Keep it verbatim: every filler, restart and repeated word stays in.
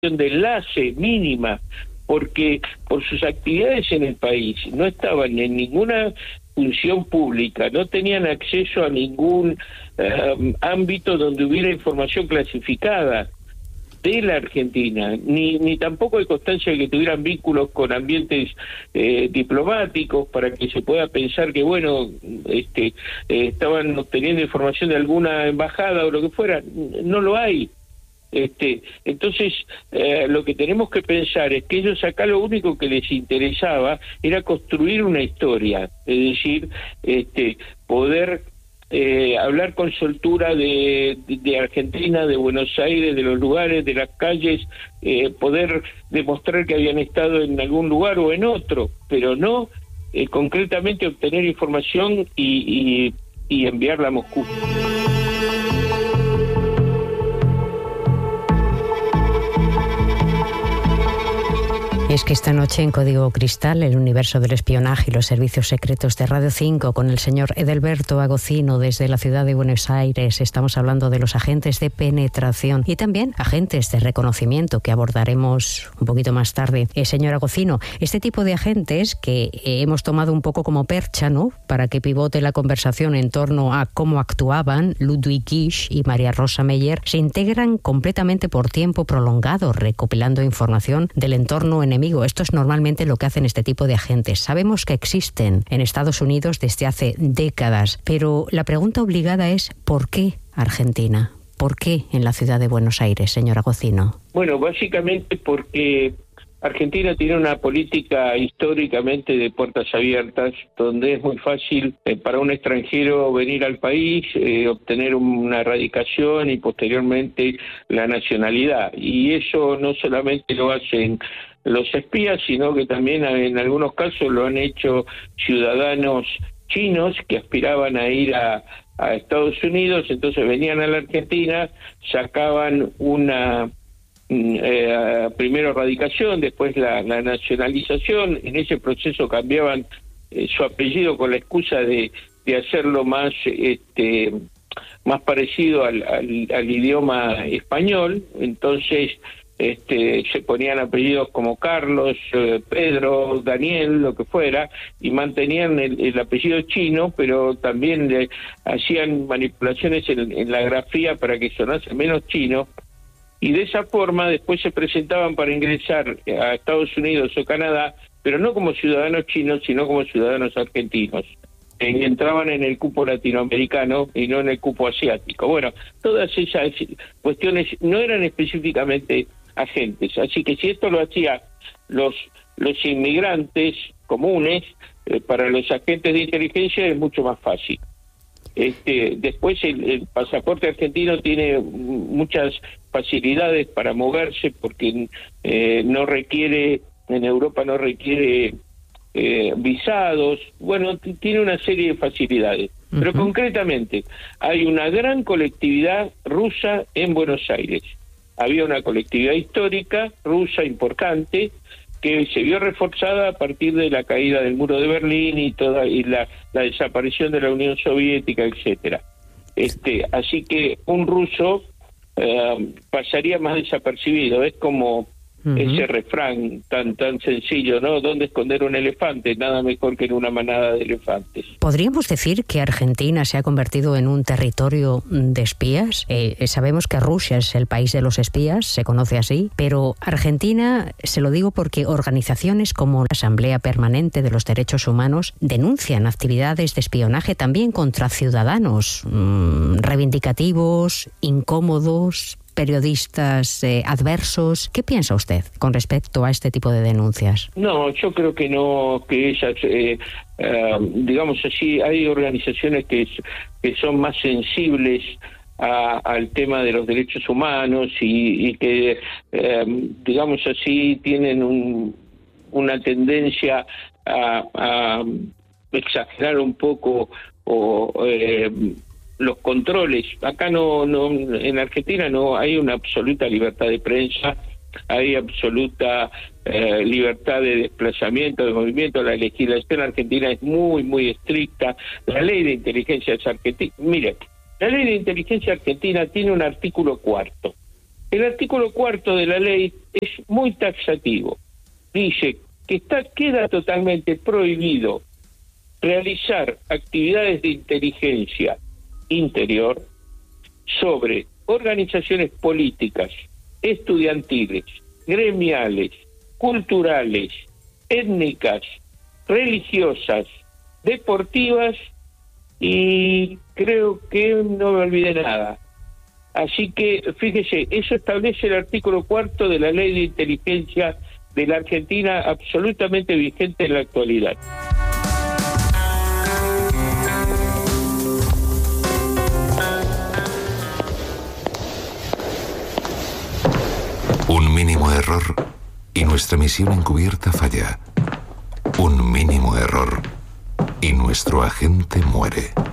de enlace mínima, porque por sus actividades en el país no estaban en ninguna función pública, no tenían acceso a ningún uh, ámbito donde hubiera información clasificada de la Argentina, ni ni tampoco hay constancia de que tuvieran vínculos con ambientes eh, diplomáticos para que se pueda pensar que, bueno, este eh, estaban obteniendo información de alguna embajada o lo que fuera. No lo hay. Este, entonces, eh, lo que tenemos que pensar es que ellos acá lo único que les interesaba era construir una historia, es decir, este, poder eh, hablar con soltura de, de, de Argentina, de Buenos Aires, de los lugares, de las calles, eh, poder demostrar que habían estado en algún lugar o en otro, pero no eh, concretamente obtener información y, y, y enviarla a Moscú. Es que esta noche en Código Cristal, el universo del espionaje y los servicios secretos de Radio cinco, con el señor Edelberto Agocino desde la ciudad de Buenos Aires, estamos hablando de los agentes de penetración y también agentes de reconocimiento que abordaremos un poquito más tarde. Eh, señor Agocino, este tipo de agentes que eh, hemos tomado un poco como percha, ¿no?, para que pivote la conversación en torno a cómo actuaban Ludwig Gisch y María Rosa Meyer, se integran completamente por tiempo prolongado, recopilando información del entorno enemigo. Esto es normalmente lo que hacen este tipo de agentes. Sabemos que existen en Estados Unidos desde hace décadas, pero la pregunta obligada es ¿por qué Argentina? ¿Por qué en la ciudad de Buenos Aires, señor Agocino? Bueno, básicamente porque Argentina tiene una política históricamente de puertas abiertas, donde es muy fácil eh, para un extranjero venir al país, eh, obtener una radicación y posteriormente la nacionalidad. Y eso no solamente lo hacen los espías, sino que también en algunos casos lo han hecho ciudadanos chinos que aspiraban a ir a, a Estados Unidos, entonces venían a la Argentina, sacaban una eh, primero radicación, después la, la nacionalización, en ese proceso cambiaban eh, su apellido con la excusa de, de hacerlo más este más parecido al, al, al idioma español, entonces Este, se ponían apellidos como Carlos, eh, Pedro, Daniel, lo que fuera, y mantenían el, el apellido chino, pero también le hacían manipulaciones en, en la grafía para que sonase menos chino, y de esa forma después se presentaban para ingresar a Estados Unidos o Canadá, pero no como ciudadanos chinos, sino como ciudadanos argentinos. Y entraban en el cupo latinoamericano y no en el cupo asiático. Bueno, todas esas cuestiones no eran específicamente agentes, así que si esto lo hacían los los inmigrantes comunes, eh, para los agentes de inteligencia es mucho más fácil. Este, después el, el pasaporte argentino tiene muchas facilidades para moverse porque eh, no requiere, en Europa no requiere eh, visados, bueno, t- tiene una serie de facilidades. Uh-huh. Pero concretamente hay una gran colectividad rusa en Buenos Aires. Había una colectividad histórica rusa importante que se vio reforzada a partir de la caída del muro de Berlín y toda y la, la desaparición de la Unión Soviética, etcétera. Este, así que un ruso eh, pasaría más desapercibido. Es como uh-huh. ese refrán tan tan sencillo, ¿no? ¿Dónde esconder un elefante? Nada mejor que en una manada de elefantes. ¿Podríamos decir que Argentina se ha convertido en un territorio de espías? Eh, sabemos que Rusia es el país de los espías, se conoce así, pero Argentina, se lo digo porque organizaciones como la Asamblea Permanente de los Derechos Humanos denuncian actividades de espionaje también contra ciudadanos mmm, reivindicativos, incómodos, periodistas eh, adversos. ¿Qué piensa usted con respecto a este tipo de denuncias? No, yo creo que no, que ellas, eh, eh, digamos así, hay organizaciones que, que son más sensibles a, al tema de los derechos humanos y, y que, eh, digamos así, tienen un, una tendencia a, a exagerar un poco o eh, los controles. Acá no, no, en Argentina no hay una absoluta libertad de prensa, hay absoluta eh, libertad de desplazamiento, de movimiento. La legislación argentina es muy, muy estricta. La ley de inteligencia argentina, mire, la ley de inteligencia argentina tiene un artículo cuarto El artículo cuarto de la ley es muy taxativo. Dice que está, queda totalmente prohibido realizar actividades de inteligencia interior sobre organizaciones políticas, estudiantiles, gremiales, culturales, étnicas, religiosas, deportivas y creo que no me olvidé nada. Así que, fíjese, eso establece el artículo cuarto de la Ley de Inteligencia de la Argentina, absolutamente vigente en la actualidad. Un mínimo error y nuestra misión encubierta falla. Un mínimo error y nuestro agente muere.